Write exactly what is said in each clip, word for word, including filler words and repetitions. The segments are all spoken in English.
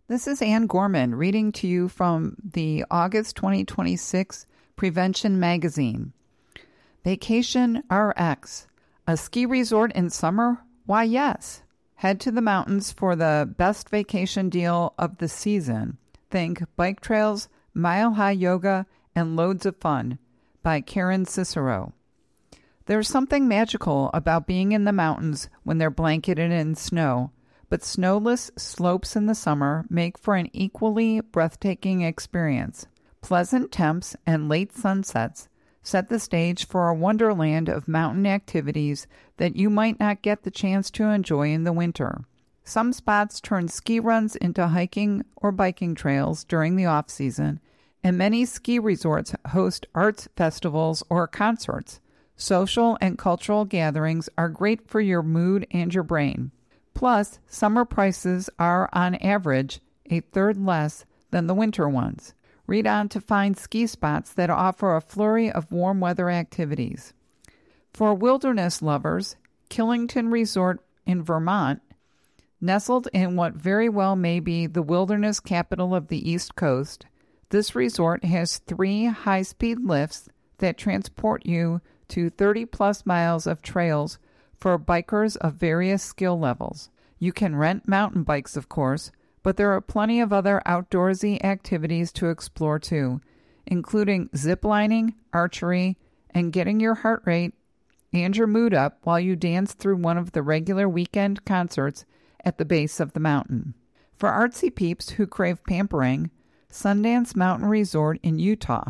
This is Ann Gorman reading to you from the August twenty twenty-six Prevention Magazine. Vacation R X. A ski resort in summer? Why, yes. Head to the mountains for the best vacation deal of the season. Think bike trails, mile-high yoga, and loads of fun. By Karen Cicero. There's something magical about being in the mountains when they're blanketed in snow, but snowless slopes in the summer make for an equally breathtaking experience. Pleasant temps and late sunsets set the stage for a wonderland of mountain activities that you might not get the chance to enjoy in the winter. Some spots turn ski runs into hiking or biking trails during the off-season, and many ski resorts host arts festivals or concerts. Social and cultural gatherings are great for your mood and your brain. Plus, summer prices are, on average, a third less than the winter ones. Read on to find ski spots that offer a flurry of warm weather activities. For wilderness lovers, Killington Resort in Vermont, nestled in what very well may be the wilderness capital of the East Coast, this resort has three high-speed lifts that transport you to thirty-plus miles of trails for bikers of various skill levels. You can rent mountain bikes, of course, but there are plenty of other outdoorsy activities to explore too, including ziplining, archery, and getting your heart rate and your mood up while you dance through one of the regular weekend concerts at the base of the mountain. For artsy peeps who crave pampering, Sundance Mountain Resort in Utah.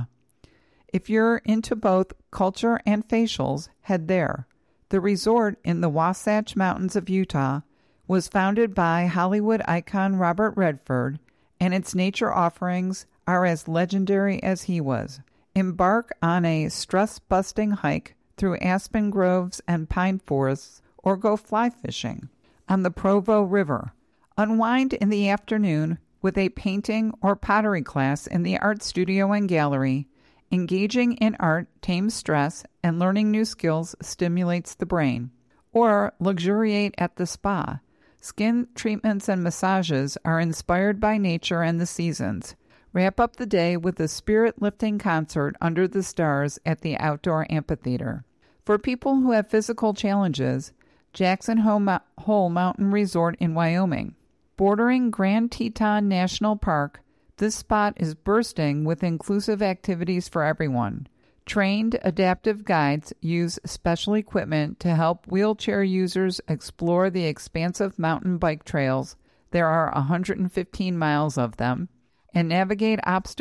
If you're into both culture and facials, head there. The resort in the Wasatch Mountains of Utah was founded by Hollywood icon Robert Redford, and its nature offerings are as legendary as he was. Embark on a stress-busting hike through aspen groves and pine forests, or go fly fishing on the Provo River. Unwind in the afternoon with a painting or pottery class in the art studio and gallery. Engaging in art tames stress, and learning new skills stimulates the brain. Or luxuriate at the spa. Skin treatments and massages are inspired by nature and the seasons. Wrap up the day with a spirit-lifting concert under the stars at the outdoor amphitheater. For people who have physical challenges, Jackson Hole Mountain Resort in Wyoming. Bordering Grand Teton National Park, this spot is bursting with inclusive activities for everyone. Trained adaptive guides use special equipment to help wheelchair users explore the expansive mountain bike trails, there are one hundred fifteen miles of them, and navigate obstacles